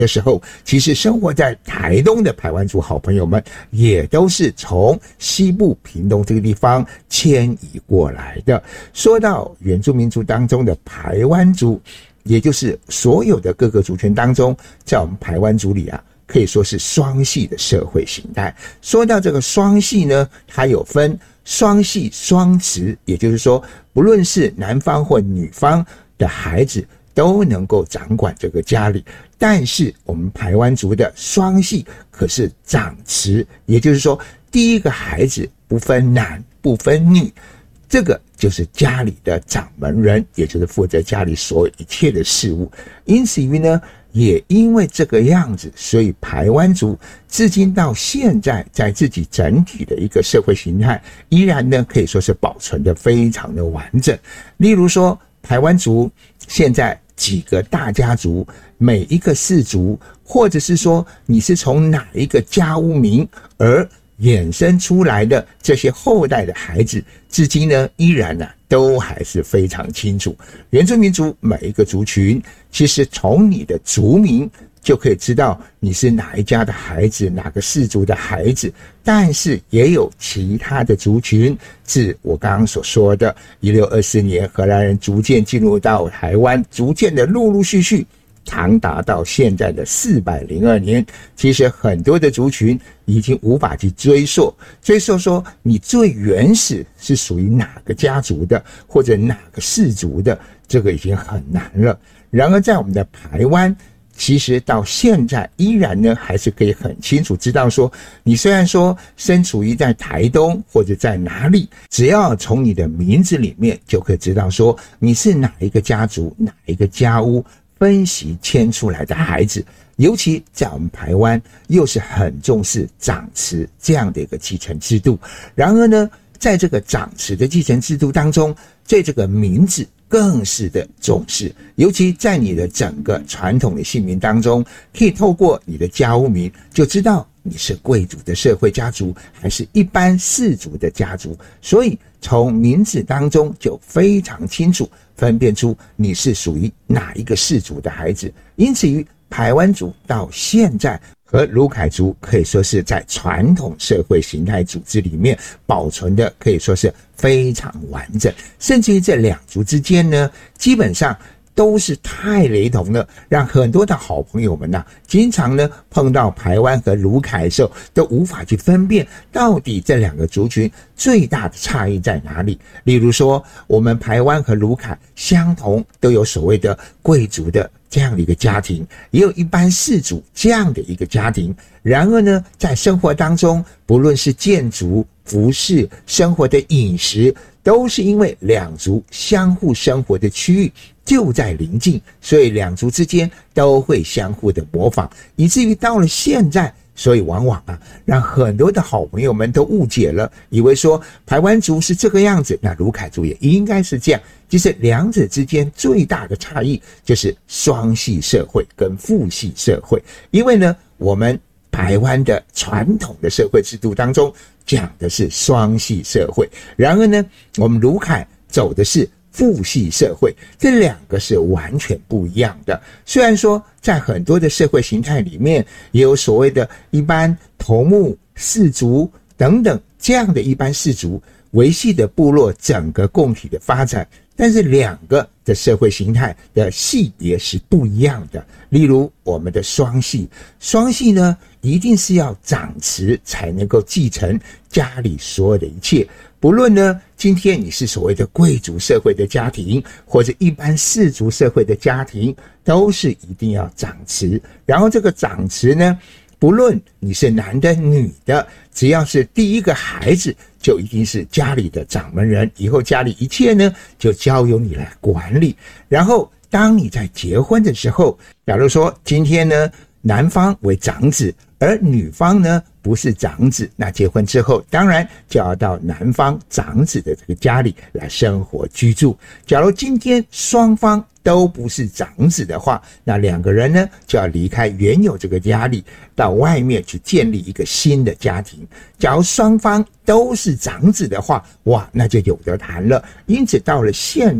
的时候，其实生活在台东的排湾族好朋友们也都是从西部屏东这个地方迁移过来的。说到原住民族当中的排湾族，也就是所有的各个族群当中，在我们排湾族里啊，可以说是双系的社会形态。说到这个双系呢，它有分双系双职，也就是说不论是男方或女方的孩子都能够掌管这个家里。但是我们排湾族的双系可是长职，也就是说第一个孩子不分男不分女，这个就是家里的掌门人，也就是负责家里所有一切的事物。因此于呢，也因为这个样子，所以排湾族至今到现在在自己整体的一个社会形态依然呢可以说是保存的非常的完整。例如说排湾族现在几个大家族，每一个氏族，或者是说你是从哪一个家屋名而衍生出来的这些后代的孩子，至今呢依然都还是非常清楚。原住民族每一个族群，其实从你的族名就可以知道你是哪一家的孩子，哪个氏族的孩子。但是也有其他的族群，自我刚刚所说的1624年荷兰人逐渐进入到台湾，逐渐的陆陆续续长达到现在的402年，其实很多的族群已经无法去追溯说你最原始是属于哪个家族的，或者哪个氏族的，这个已经很难了。然而在我们的排湾，其实到现在依然呢还是可以很清楚知道说，你虽然说身处于在台东或者在哪里，只要从你的名字里面就可以知道说你是哪一个家族哪一个家屋分析迁出来的孩子。尤其在我们排湾又是很重视长嗣这样的一个继承制度。然而呢，在这个长嗣的继承制度当中，对这个名字更是的重视，尤其在你的整个传统的姓名当中，可以透过你的家屋名就知道你是贵族的社会家族还是一般氏族的家族，所以从名字当中就非常清楚分辨出你是属于哪一个氏族的孩子。因此于排湾族到现在和鲁凯族可以说是在传统社会形态组织里面保存的可以说是非常完整，甚至于这两族之间呢，基本上都是太雷同了，让很多的好朋友们经常呢碰到排湾和鲁凯的时候都无法去分辨到底这两个族群最大的差异在哪里。例如说我们排湾和鲁凯相同，都有所谓的贵族的这样的一个家庭，也有一般氏族这样的一个家庭。然而呢，在生活当中，不论是建筑、服饰、生活的饮食，都是因为两族相互生活的区域就在邻近，所以两族之间都会相互的模仿，以至于到了现在，所以往往让很多的好朋友们都误解了，以为说排湾族是这个样子，那鲁凯族也应该是这样。其实两者之间最大的差异就是双系社会跟父系社会。因为呢，我们排湾的传统的社会制度当中讲的是双系社会，然而呢，我们鲁凯走的是父系社会，这两个是完全不一样的。虽然说在很多的社会形态里面也有所谓的一般头目、氏族等等这样的一般氏族维系的部落整个共体的发展，但是两个的社会形态的系别是不一样的。例如我们的双系呢，一定是要长嗣才能够继承家里所有的一切，不论呢今天你是所谓的贵族社会的家庭或者一般氏族社会的家庭，都是一定要长嗣。然后这个长嗣呢，不论你是男的女的，只要是第一个孩子就一定是家里的掌门人，以后家里一切呢就交由你来管理。然后当你在结婚的时候，假如说今天呢男方为长子，而女方呢不是长子，那结婚之后当然就要到男方长子的这个家里来生活居住。假如今天双方都不是长子的话，那两个人呢就要离开原有这个家里，到外面去建立一个新的家庭。假如双方都是长子的话，哇，那就有得谈了。因此到了现在，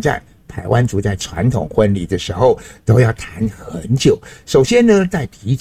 排湾族在传统婚礼的时候都要谈很久。首先呢，在提